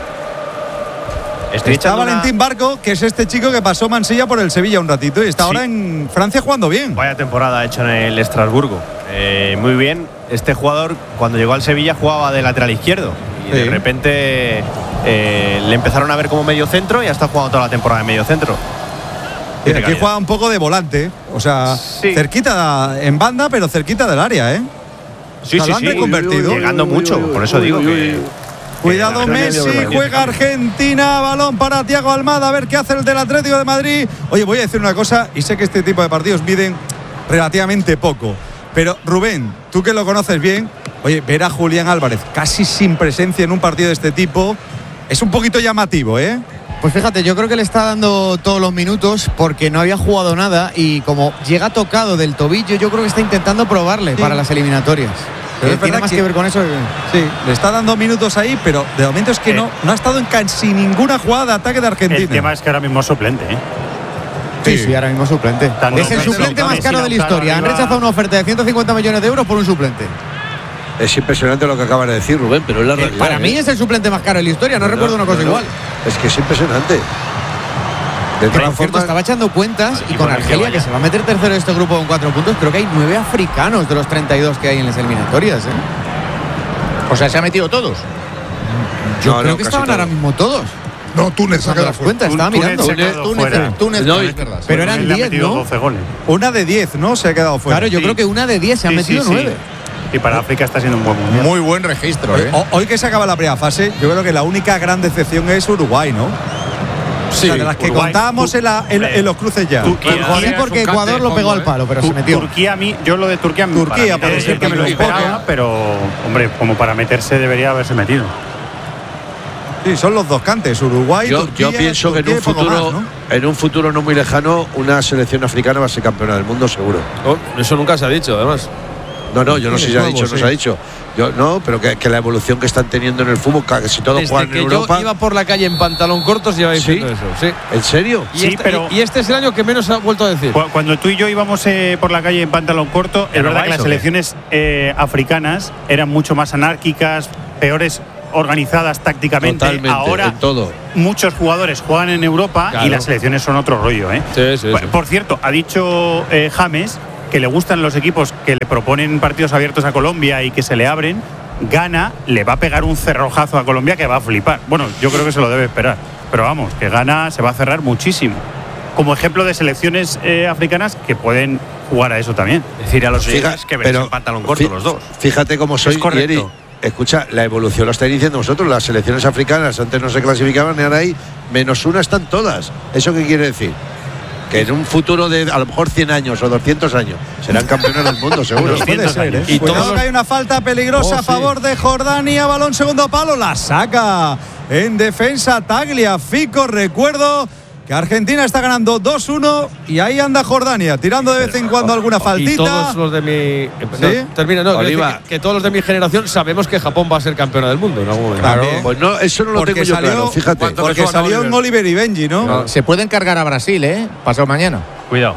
Estoy Está echando una- Valentín Barco, que es este chico que pasó Mansilla por el Sevilla un ratito y está Sí. ahora en Francia jugando bien. Vaya temporada ha hecho en el Estrasburgo. Eh, muy bien. Este jugador, cuando llegó al Sevilla, jugaba de lateral izquierdo. Y Sí. de repente eh, le empezaron a ver como medio centro y ha estado jugando toda la temporada de medio centro. Y Tiene aquí calidad. juega un poco de volante, o sea, Sí. cerquita en banda, pero cerquita del área, ¿eh? Sí, sí, Lo han sí. reconvertido. Llegando mucho. Por eso digo que. Cuidado que- Messi, que- juega Argentina, balón para Thiago Almada, a ver qué hace el del Atlético de Madrid. Oye, voy a decir una cosa, y sé que este tipo de partidos miden relativamente poco, pero Rubén, tú que lo conoces bien, oye, ver a Julián Álvarez casi sin presencia en un partido de este tipo es un poquito llamativo, ¿eh? Pues fíjate, yo creo que le está dando todos los minutos porque no había jugado nada y como llega tocado del tobillo, yo creo que está intentando probarle Sí. para las eliminatorias. Pero Eh, es tiene verdad más que, que- ver con eso. que- Sí, le está dando minutos ahí, pero de momento es que Eh. no, no ha estado en casi ninguna jugada de ataque de Argentina. El tema es que ahora mismo es suplente, ¿eh? Sí, sí, ahora mismo suplente. Tanto Es el Messi, suplente más Messi, caro de la Lautaro historia. Han arriba. rechazado una oferta de ciento cincuenta millones de euros por un suplente. Es impresionante lo que acabas de decir, Rubén, pero es la Eh, realidad. Para ¿eh? mí es el suplente más caro de la historia, no, No, recuerdo una cosa no, no. igual. Es que es impresionante. De Que, por todas cierto, formas, estaba echando cuentas y y con con el que Argelia, vaya. que se va a meter tercero de este grupo con cuatro puntos, creo que hay nueve africanos de los treinta y dos que hay en las eliminatorias. ¿eh? O sea, se ha metido todos. Yo No, creo no, que casi estaban todo. ahora mismo todos. No, Túnez se ha Cuando quedado las fuera. cuentas, estaba Túnez mirando. se ha quedado Túnez, fuera. Túnez, No, Túnez, y- es verdad. Pero eran Él le ha diez, metido ¿no? doce goles. Una de diez, ¿no? Se ha quedado fuera. Claro, yo Sí. creo que una de diez se han Sí, metido sí, sí. nueve. Y para África está siendo un buen mundial. Muy buen registro, ¿eh? Ho- Hoy que se acaba la primera fase, yo creo que la única gran decepción es Uruguay, ¿no? Sí, O sea, de las que Uruguay, contábamos Tur- en, la- en- en los cruces ya. Turquía. Sí, porque es un Ecuador cante lo de pegó fondo, al palo, pero se Tu- metió. Turquía, a mí, yo lo de Turquía, Turquía, para mí, puede es ser el que me lo también un poco. esperaba, pero hombre, como para meterse debería haberse metido. Sí, son los dos cantes, Uruguay, yo, Turquía, yo pienso que en Turquía un y poco futuro, más, ¿no? en un futuro no muy lejano, una selección africana va a ser campeona del mundo seguro. Oh, eso nunca se ha dicho, además. No, no, yo no sé si se ha Nuevo, dicho, no sí. se ha dicho. Yo no, pero que, que la evolución que están teniendo en el fútbol, casi todos Desde juegan que en yo Europa. iba por la calle en pantalón cortos lleva ¿Sí? diciendo eso. Sí. ¿En serio? Y, Sí, esta- pero- y- y este es el año que menos ha vuelto a decir. Cu- Cuando tú y yo íbamos eh, por la calle en pantalón corto, ¿Ya es no verdad que vais las o qué? selecciones eh, africanas eran mucho más anárquicas, peores organizadas tácticamente. Totalmente, Ahora en todo. muchos jugadores juegan en Europa Claro. y las selecciones son otro rollo. ¿eh? Sí, sí, Por, sí. por cierto, ha dicho eh, James que le gustan los equipos que le proponen partidos abiertos a Colombia y que se le abren. Gana, le va a pegar un cerrojazo a Colombia que va a flipar. Bueno, yo creo que se lo debe esperar. Pero vamos, que Gana se va a cerrar muchísimo. Como ejemplo de selecciones eh, africanas que pueden jugar a eso también. Decir a los Fija- oyentes que veréis en pantalón corto fí- los dos. Fíjate cómo soy, Es correcto. Yeri. Escucha, la evolución lo estáis diciendo vosotros. Las selecciones africanas antes no se clasificaban y ahora ahí menos una están todas. ¿Eso qué quiere decir? Que en un futuro de a lo mejor cien años o doscientos años serán campeones del mundo, seguro. Puede ser, ¿eh? Y Cuidado todos que hay una falta peligrosa Oh, a favor de Jordania. Balón segundo palo. La saca en defensa Taglia Fico. Recuerdo que Argentina está ganando dos uno y ahí anda Jordania, tirando de vez en cuando alguna Y faltita. todos los de mi. eh, ¿Sí? no, termina, no. quiero Oliva. decir Que, que todos los de mi generación sabemos que Japón va a ser campeona del mundo en algún momento. Claro. Pues no, eso no lo Porque tengo yo salió- claro, fíjate. Porque salió en Oliver y Benji, ¿no? Se pueden cargar a Brasil, ¿eh? Pasado mañana. Cuidado.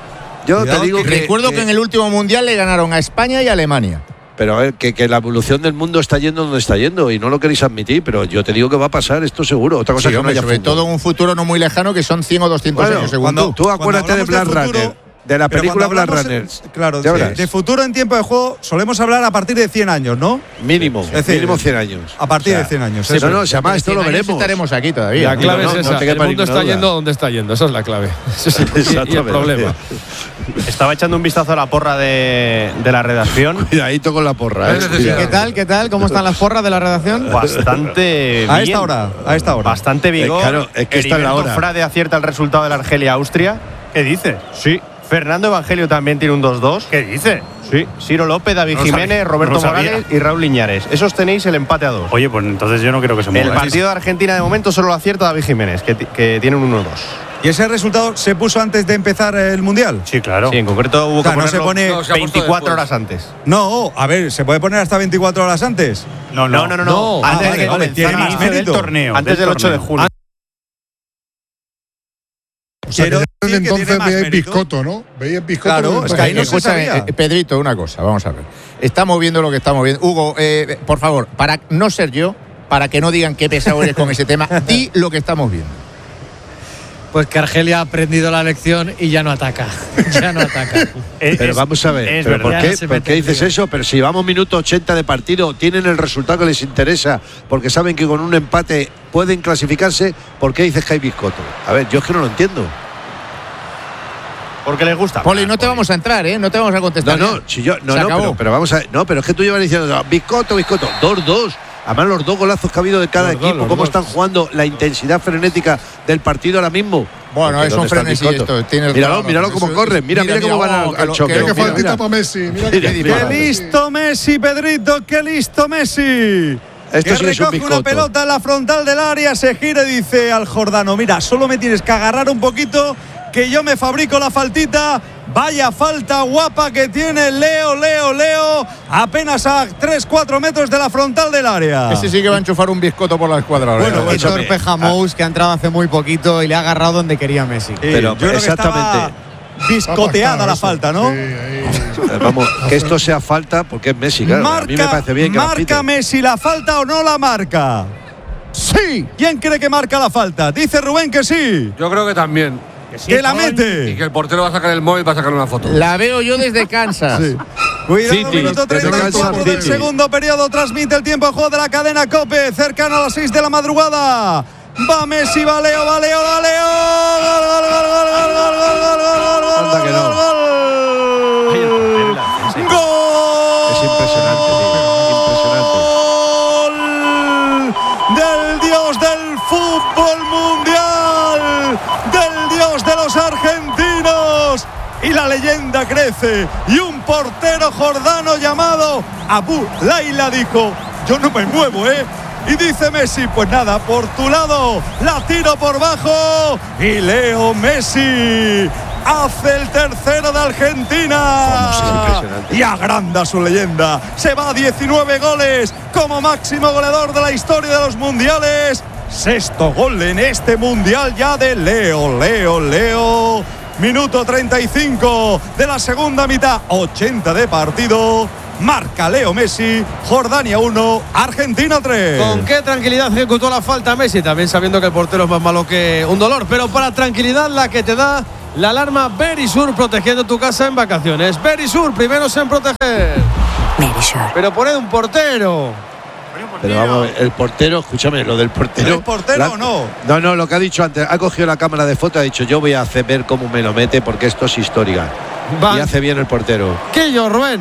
Yo Cuidado te digo que- que, Recuerdo que, que- en el último mundial le ganaron a España y a Alemania. Pero a ver, que, que la evolución del mundo está yendo donde está yendo y no lo queréis admitir, pero yo te digo que va a pasar esto seguro. Otra cosa Sí, que no hombre, haya sobre fútbol. todo en un futuro no muy lejano que son cien o doscientos Bueno, años, según cuando tú. tú acuérdate de hablamos Blade del futuro- Runner, de la Pero película cuando Blade hablamos, Runner. eh, Claro, Ya sí, verás. de futuro en tiempo de juego solemos hablar a partir de cien años, ¿no? Mínimo, Es decir, mínimo cien años. A partir O sea, de cien años. sí, eso no, no, es. se llama, esto lo cien años veremos. estaremos aquí todavía. La clave no, es no esa. te el quepa mundo ninguna está duda. yendo donde está yendo. Esa es la clave. Ese es el- y- y, el Exactamente. problema. Estaba echando un vistazo a la porra de, de la redacción. Cuidadito con la porra, ¿eh? Cuidado. ¿Qué tal? ¿Qué tal? ¿Cómo están las porras de la redacción? Bastante A bien. esta hora, a esta hora. Bastante vigor. Eh, claro, es que esta es la Heriberto hora. Frade acierta el resultado del Argelia-Austria. ¿Qué dices? Sí, Fernando Evangelio también tiene un dos dos. ¿Qué dice? Sí, Ciro López, David No Jiménez, sabía, Roberto no sabía. Morales y Raúl Iñares. Esos tenéis el empate a dos. Oye, pues entonces yo no creo que se mueva. El partido de Argentina de momento solo lo acierta David Jiménez, que, que tiene un uno dos. ¿Y ese resultado se puso antes de empezar el Mundial? Sí, claro. Sí, en concreto hubo O sea, que no se ponerlo pone veinticuatro horas antes. No, a ver, ¿se puede poner hasta veinticuatro horas antes? No, No, no, no. no. No. Antes Ah, de que vale, vale, comenzara tiene más el inicio mérito. del torneo. Antes del del ocho de torneo. junio. O sea, Quiero que decir que entonces tiene más veíais mérito. biscoto, ¿no? Veíais biscoto. Claro, del es que ahí no partido. se Escúchame, sabía. eh, Pedrito, una cosa, vamos a ver. Estamos viendo lo que estamos viendo. Hugo, eh, por favor, para no ser yo, para que no digan qué pesado eres con ese tema, di lo que estamos viendo. Pues que Argelia ha aprendido la lección y ya no ataca. Ya no ataca. Es- Pero es- vamos a ver, es ¿pero ¿por verdad. qué, Ya se por mete qué en dices lío. eso? Pero si vamos minuto ochenta de partido, tienen el resultado que les interesa, porque saben que con un empate pueden clasificarse, ¿por qué dices que hay biscoto? A ver, yo es que no lo entiendo. Porque les gusta. Poli, no te vamos a entrar, ¿eh? No te vamos a No, contestar. no, si yo, no, Se no, acabó. pero, pero vamos a ver, no, pero es que tú llevas diciendo no, biscoto, biscoto, dos dos. Además, los dos golazos que ha habido de cada Los dos, equipo, los cómo dos. están jugando, la intensidad frenética del partido ahora mismo. Bueno, Porque es un ¿dónde está el frenesí biscoto? esto. Tienes Míralo, toda la míralo razón. cómo Eso- corren, mira, mira, mira, cómo van mira, al, que al lo- choque. que Mira lo- qué Mira, faltita mira. para Messi. Mira Mira, qué mira. ¡Qué listo Messi, Pedrito! ¡Qué listo Messi! Esto que sí es un recoge una biscoto. pelota en la frontal del área, se gira y dice al Jordano: mira, solo me tienes que agarrar un poquito, que yo me fabrico la faltita. Vaya falta guapa que tiene Leo, Leo, Leo, apenas a tres cuatro metros de la frontal del área. Ese sí que va a enchufar un biscoto por la escuadra. ahora. Bueno, Qué escúchame. torpe Jamous, que ha entrado hace muy poquito y le ha agarrado donde quería Messi. Sí, Pero, yo creo que exactamente. estaba biscoteada la eso. falta, ¿no? Sí, ahí. Eh, Vamos, que esto sea falta porque es Messi, claro. a mí me parece bien que la marca piten. Messi la falta o no la marca. Sí. ¿Quién cree que marca la falta? Dice Rubén que sí. Yo creo que también. Que la Y mete. que el portero va a sacar el móvil, va a sacar una foto. La veo yo desde Kansas. Cuidado, City, minuto desde treinta y cuatro Kansas del City. segundo periodo. Transmite el tiempo de juego de la cadena COPE. Cercano a las seis de la madrugada. Va Messi, va Leo, va Leo, va Leo. Gol, gol, gol, gol, gol, gol, gol, gol, gol, Anda que gol, no. gol, Ay, el portero y gol. la defensa. Gol. Es impresionante, tío, impresionante. Gol del dios del fútbol mundial, del dios de los argentinos. Y la leyenda crece. Y un portero jordano llamado Abu Laila dijo: yo no me muevo, ¿eh? Y dice Messi: pues nada, por tu lado, la tiro por bajo. Y Leo Messi hace el tercero de Argentina. Es impresionante. Y agranda su leyenda. Se va a diecinueve goles como máximo goleador de la historia de los mundiales. Sexto gol en este mundial ya de Leo, Leo, Leo. Minuto treinta y cinco de la segunda mitad, ochenta de partido. Marca Leo Messi, Jordania uno, Argentina tres. ¿Con qué tranquilidad ejecutó la falta Messi? También sabiendo que el portero es más malo que un dolor. Pero para tranquilidad la que te da la alarma Verisur, protegiendo tu casa en vacaciones. Verisur, primeros en proteger. Verisur. Pero poned un portero. Pero vamos a ver, el portero, escúchame, lo del portero. ¿Es portero la- o no? No, no, lo que ha dicho antes, ha cogido la cámara de foto, ha dicho yo voy a hacer ver cómo me lo mete porque esto es histórica. Va. Y hace bien el portero. ¿Qué yo, Rubén?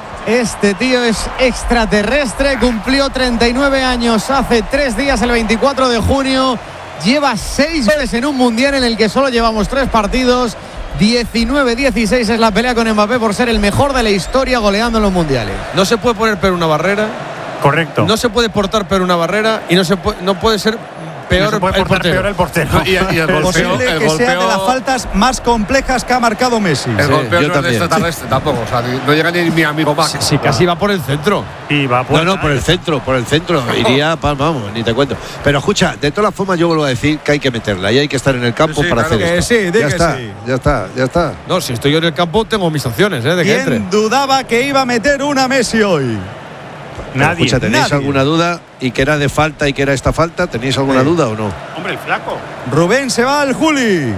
Este tío es extraterrestre, cumplió treinta y nueve años hace tres días, el veinticuatro de junio. Lleva seis goles en un mundial en el que solo llevamos tres partidos. diecinueve dieciséis es la pelea con Mbappé por ser el mejor de la historia goleando en los mundiales. No se puede poner pero una barrera. Correcto. No se puede portar pero una barrera y no se puede, no puede ser peor No se puede el portar portero. peor el portero. Y, y el golpeo, Posible el que sea de golpeo- las faltas más complejas que ha marcado Messi. El Sí, golpeo yo no es también. extraterrestre tampoco. O sea, no llega ni mi amigo Max. Sí, sí, casi va por el centro. Y va No, no, por el centro, por el centro. Iría, pa- vamos, ni te cuento. Pero escucha, de todas formas yo vuelvo a decir que hay que meterla y hay que estar en el campo Sí, sí, para claro hacer que esto. sí, di ya que está, sí. ya está, ya está. No, si estoy yo en el campo tengo mis opciones, ¿eh? De que entre. ¿Quién dudaba que iba a meter una Messi hoy? Pero Nadie. escucha, ¿tenéis nadie. alguna duda? ¿Y que era de falta y que era esta falta? ¿Tenéis alguna Sí. duda o no? Hombre, el flaco. Rubén se va al Juli.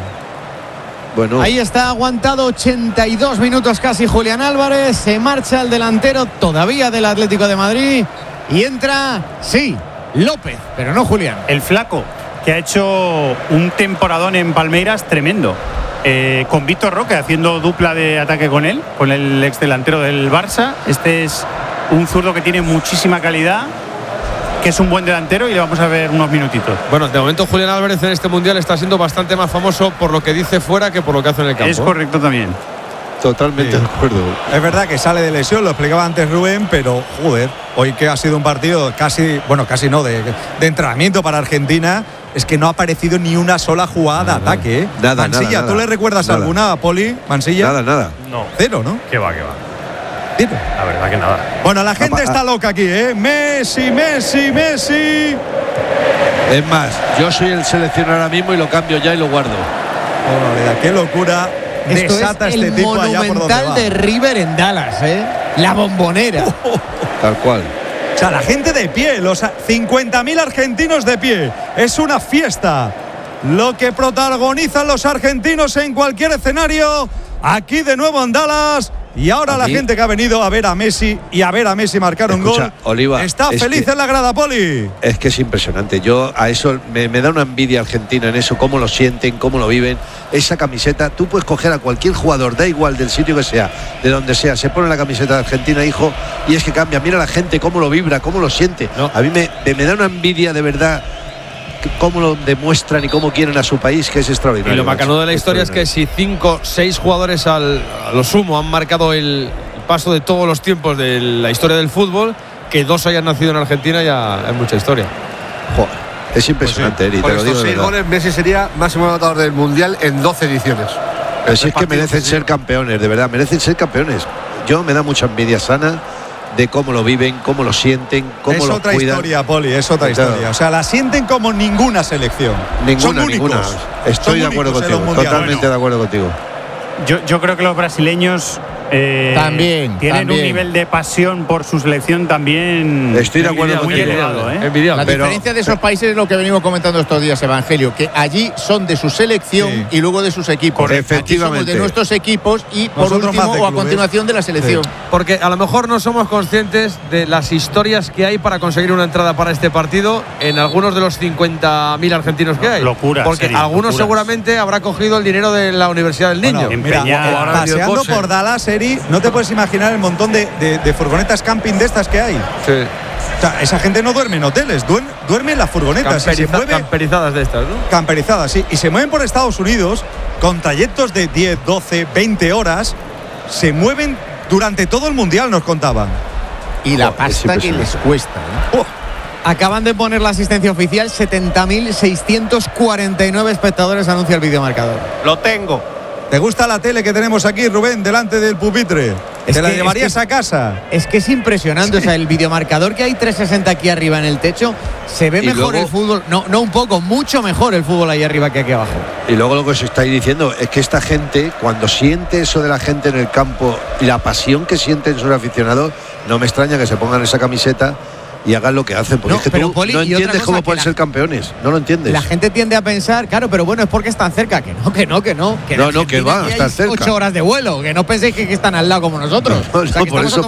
Bueno, Ahí está aguantado ochenta y dos minutos casi Julián Álvarez. Se marcha el delantero todavía del Atlético de Madrid. Y entra, sí, López, pero no Julián. El flaco, que ha hecho un temporadón en Palmeiras tremendo. Eh, con Víctor Roque haciendo dupla de ataque con él, con el ex delantero del Barça. Este es un zurdo que tiene muchísima calidad, que es un buen delantero y le vamos a ver unos minutitos. Bueno, de momento Julián Álvarez en este mundial está siendo bastante más famoso por lo que dice fuera que por lo que hace en el campo. Es correcto también. Totalmente Sí. de acuerdo. Es verdad que sale de lesión, lo explicaba antes Rubén, pero joder, hoy que ha sido un partido casi, bueno, casi no, de, de entrenamiento para Argentina, es que no ha aparecido ni una sola jugada de ataque. ¿eh? Nada, Mansilla, nada, ¿tú nada. le recuerdas Nada. alguna, Poli? Mansilla. Nada, nada. No. Cero, ¿no? Que va, que va. Cero. La verdad que nada. Bueno, la gente está loca aquí, ¿eh? Messi, Messi, Messi. Es más, yo soy el seleccionador ahora mismo y lo cambio ya y lo guardo. Oh, no, mira, qué locura. Esto Desata es este el tipo allá por donde monumental va. de River en Dallas, ¿eh? La bombonera. Tal cual. O sea, la gente de pie, los cincuenta mil argentinos de pie. Es una fiesta. Lo que protagonizan los argentinos en cualquier escenario. Aquí de nuevo en Dallas. Y ahora A la mí- gente que ha venido a ver a Messi y a ver a Messi marcar un Escucha, gol. Oliva, está es feliz que- en la grada, Poli. Es que es impresionante. Yo a eso me, me da una envidia argentina en eso, cómo lo sienten, cómo lo viven. Esa camiseta, tú puedes coger a cualquier jugador, da igual del sitio que sea, de donde sea, se pone la camiseta de Argentina, hijo, y es que cambia. Mira la gente cómo lo vibra, cómo lo siente. A mí me, me da una envidia de verdad que- cómo lo demuestran y cómo quieren a su país, que es Y extraordinario. lo bacano de la macho, historia es que si cinco, seis jugadores al, a lo sumo han marcado el paso de todos los tiempos de la historia del fútbol, que dos hayan nacido en Argentina ya es mucha historia. Joder, es impresionante, Eri, Con te lo digo estos de seis verdad. goles, Messi sería máximo anotador del Mundial en doce ediciones. Pero si es que partidos merecen que ser campeones, de verdad, merecen ser campeones. Yo me da mucha envidia sana de cómo lo viven, cómo lo sienten, cómo Es lo otra cuidan. historia, Poli, es otra Claro. historia. O sea, la sienten como ninguna selección. Ninguna, Son únicos. ninguna. Estoy Son de acuerdo únicos en los contigo, mundiales. totalmente de acuerdo contigo. Yo, yo creo que los brasileños eh, También, tienen también. un nivel de pasión por su selección también Estoy de acuerdo muy contigo. elevado, ¿eh? La diferencia de esos países es lo que venimos comentando estos días, Evangelio, que allí son de su selección Sí. y luego de sus equipos. Correcto. Aquí somos Efectivamente. de nuestros equipos y por Nosotros último más de o a clubes. continuación de la selección. Porque a lo mejor no somos conscientes de las historias que hay para conseguir una entrada para este partido en algunos de los cincuenta mil argentinos que hay. Locura, Porque serio, algunos locuras. seguramente habrá cogido el dinero de la Universidad del Niño. Bueno, mira, Empeñar. eh, O ahora paseando Radio por Dallas, Eri, no te puedes imaginar el montón de, de- de furgonetas camping de estas que hay. Sí. O sea, esa gente no duerme en hoteles, duerme, duerme en las furgonetas. y se Camperiza- mueve camperizadas de estas, ¿no? camperizadas, sí. Y se mueven por Estados Unidos con trayectos de diez, doce, veinte horas. Se mueven durante todo el mundial, nos contaban. Y la Joder, es pasta que les impresionante. cuesta. ¿eh? Oh, Acaban de poner la asistencia oficial, setenta mil seiscientos cuarenta y nueve espectadores, anuncia el videomarcador. Lo tengo. ¿Te gusta la tele que tenemos aquí, Rubén, delante del pupitre? Es ¿Te la que- llevarías es que- a casa? Es que es impresionante, o sea, el videomarcador que hay trescientos sesenta aquí arriba en el techo, se ve Y mejor luego- el fútbol, no, no un poco, mucho mejor el fútbol ahí arriba que aquí abajo. Y luego lo que os estáis diciendo es que esta gente, cuando siente eso de la gente en el campo y la pasión que sienten sus aficionados, no me extraña que se pongan esa camiseta y hagan lo que hacen. Porque No, es que pero, tú Poli, no y otra entiendes cosa cómo que pueden la- ser campeones. No lo entiendes. La gente tiende a pensar, claro, pero bueno, es porque están cerca, que no, que no, que no. Que en No, no, que Argentina va, aquí están hay cerca. ocho horas de vuelo, que no penséis que, que están al lado como nosotros. No, no, O sea, que por estamos eso, por